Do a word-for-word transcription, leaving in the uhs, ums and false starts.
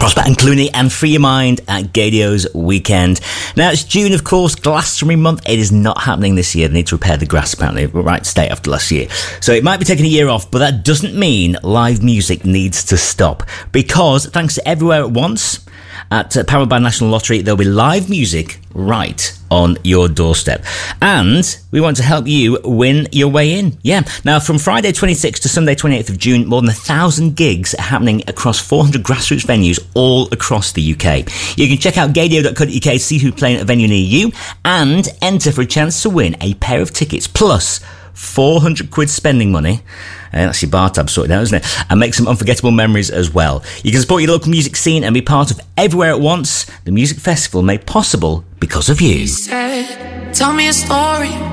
Prosper and Clooney and Free Your Mind at Gaydios Weekend. Now, it's June, of course, Glastonbury month. It is not happening this year. They need to repair the grass, apparently. Right state after last year. So it might be taking a year off, but that doesn't mean live music needs to stop. Because, thanks to Everywhere at Once, at uh, Powered by National Lottery, there'll be live music right on your doorstep. And we want to help you win your way in. Yeah. Now, from Friday twenty-sixth to Sunday twenty-eighth of June, more than a thousand gigs are happening across four hundred grassroots venues all across the U K. You can check out gaydio dot co dot uk, see who's playing at a venue near you, and enter for a chance to win a pair of tickets, plus four hundred quid spending money. Uh, that's your bar tab sorted out, isn't it? And make some unforgettable memories as well. You can support your local music scene and be part of Everywhere at Once, the music festival made possible because of you. Said, tell me a story